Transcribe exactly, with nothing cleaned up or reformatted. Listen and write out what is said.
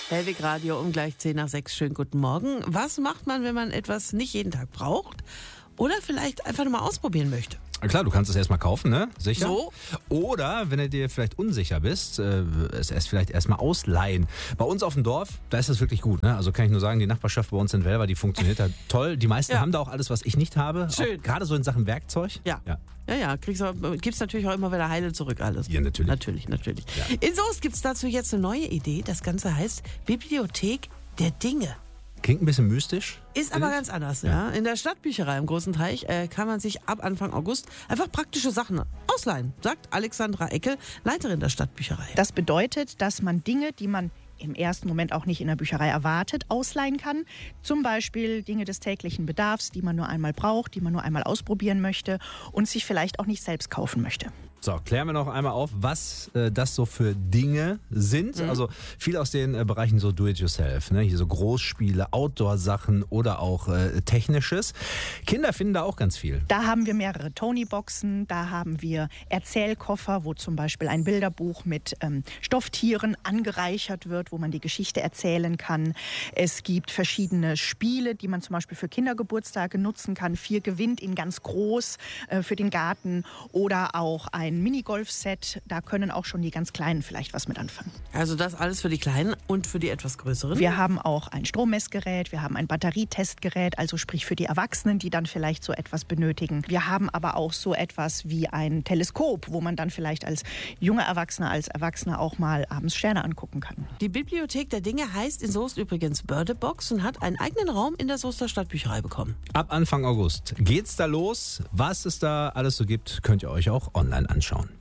Hellwig Radio um gleich zehn nach sechs. Schönen guten Morgen. Was macht man, wenn man etwas nicht jeden Tag braucht oder vielleicht einfach nur mal ausprobieren möchte? Klar, du kannst es erstmal kaufen, ne? Sicher. So. Oder, wenn du dir vielleicht unsicher bist, äh, es erst vielleicht erstmal ausleihen. Bei uns auf dem Dorf, da ist das wirklich gut, ne? Also kann ich nur sagen, die Nachbarschaft bei uns in Welver, die funktioniert da toll. Die meisten Ja. haben da auch alles, was ich nicht habe. Schön. Auch gerade so in Sachen Werkzeug. Ja. Ja. Ja, ja, kriegst du, gibt's natürlich auch immer wieder heile zurück alles. Ja, natürlich. Natürlich, natürlich. Ja. In Soest gibt's dazu jetzt eine neue Idee. Das Ganze heißt Bibliothek der Dinge. Klingt ein bisschen mystisch. Ist aber ganz anders, ja. In der Stadtbücherei im Großen Teich äh, kann man sich ab Anfang August einfach praktische Sachen ausleihen, sagt Alexandra Eckel, Leiterin der Stadtbücherei. Das bedeutet, dass man Dinge, die man im ersten Moment auch nicht in der Bücherei erwartet, ausleihen kann. Zum Beispiel Dinge des täglichen Bedarfs, die man nur einmal braucht, die man nur einmal ausprobieren möchte und sich vielleicht auch nicht selbst kaufen möchte. So, klären wir noch einmal auf, was äh, das so für Dinge sind. Mhm. Also viel aus den äh, Bereichen so Do-it-yourself, ne? Hier so Großspiele, Outdoor-Sachen oder auch äh, Technisches. Kinder finden da auch ganz viel. Da haben wir mehrere Tony-Boxen, da haben wir Erzählkoffer, wo zum Beispiel ein Bilderbuch mit ähm, Stofftieren angereichert wird, wo man die Geschichte erzählen kann. Es gibt verschiedene Spiele, die man zum Beispiel für Kindergeburtstage nutzen kann. Vier gewinnt in ganz groß äh, für den Garten oder auch ein ein Minigolf-Set, da können auch schon die ganz Kleinen vielleicht was mit anfangen. Also das alles für die Kleinen und für die etwas Größeren? Wir haben auch ein Strommessgerät, wir haben ein Batterietestgerät, also sprich für die Erwachsenen, die dann vielleicht so etwas benötigen. Wir haben aber auch so etwas wie ein Teleskop, wo man dann vielleicht als junger Erwachsener, als Erwachsener auch mal abends Sterne angucken kann. Die Bibliothek der Dinge heißt in Soest übrigens Bördebox und hat einen eigenen Raum in der Soester Stadtbücherei bekommen. Ab Anfang August geht's da los. Was es da alles so gibt, könnt ihr euch auch online anschauen.